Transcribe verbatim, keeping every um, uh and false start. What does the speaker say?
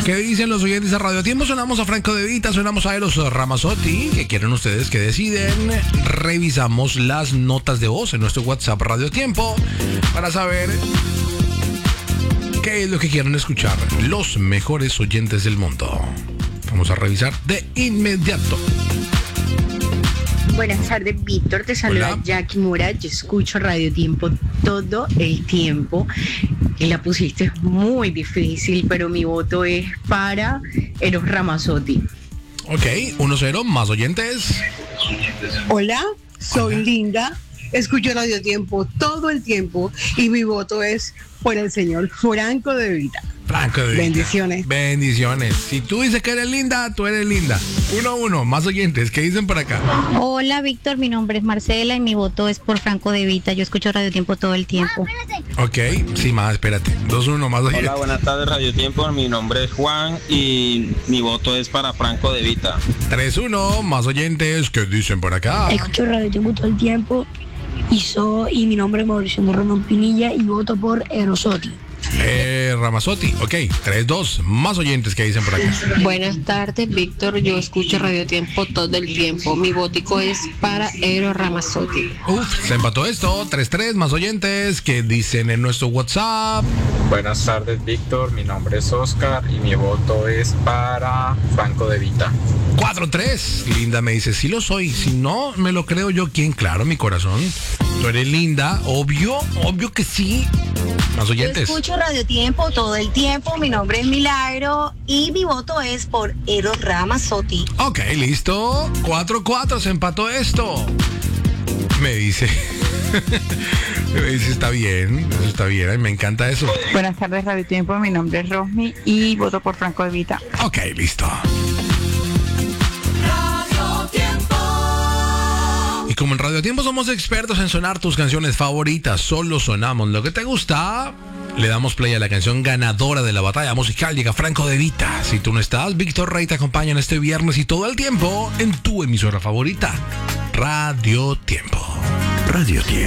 ¿Qué dicen los oyentes de Radio Tiempo? Sonamos a Franco De Vita, sonamos a Eros Ramazzotti. ¿Qué quieren ustedes? ¿Qué deciden? Revisamos las notas de voz en nuestro WhatsApp Radio Tiempo para saber qué es lo que quieren escuchar los mejores oyentes del mundo. Vamos a revisar de inmediato. Buenas tardes, Víctor. Te saluda Hola. Jackie Mora. Yo escucho Radio Tiempo todo el tiempo. Y la pusiste muy difícil, pero mi voto es para Eros Ramazzotti. Ok, uno cero, más oyentes. Hola, soy Hola. Linda, escucho Radio Tiempo todo el tiempo y mi voto es por el señor Franco De Vita. Franco De Vita. Bendiciones. Bendiciones. Si tú dices que eres linda, tú eres linda. Uno a uno, más oyentes. ¿Qué dicen por acá? Hola Víctor, mi nombre es Marcela y mi voto es por Franco De Vita. Yo escucho Radio Tiempo todo el tiempo. Ok, sí, más, espérate. Dos uno, más oyentes. Hola, buenas tardes Radio Tiempo, mi nombre es Juan y mi voto es para Franco De Vita. tres uno, más oyentes. ¿Qué dicen por acá? Escucho Radio Tiempo todo el tiempo y, soy, y mi nombre es Mauricio Moreno Pinilla y voto por Erosotti. Eh, Ramazzotti. Ok, tres dos, más oyentes. ¿Qué dicen por acá? Buenas tardes, Víctor. Yo escucho Radio Tiempo todo el tiempo. Mi votico es para Eros Ramazzotti. Uf, se empató esto. tres tres, más oyentes. ¿Qué dicen en nuestro WhatsApp? Buenas tardes, Víctor. Mi nombre es Oscar y mi voto es para Franco De Vita. cuatro tres. Linda me dice, sí lo soy. Si no, me lo creo yo. ¿Quién? Claro, mi corazón. Tú eres linda. Obvio, obvio que sí. Más oyentes. Yo escucho Radio Tiempo todo el tiempo, mi nombre es Milagro y mi voto es por Eros Ramazzotti. Ok, listo. cuatro cuatro, se empató esto. Me dice. Me dice, está bien, eso está bien, ay, me encanta eso. Buenas tardes, Radio Tiempo. Mi nombre es Rosmi y voto por Franco De Vita. Ok, listo. Y como en Radio Tiempo somos expertos en sonar tus canciones favoritas, solo sonamos lo que te gusta, le damos play a la canción ganadora de la batalla musical. Llega Franco De Vita. Si tú no estás, Víctor Rey te acompaña en este viernes y todo el tiempo en tu emisora favorita, Radio Tiempo. Radio Tiempo.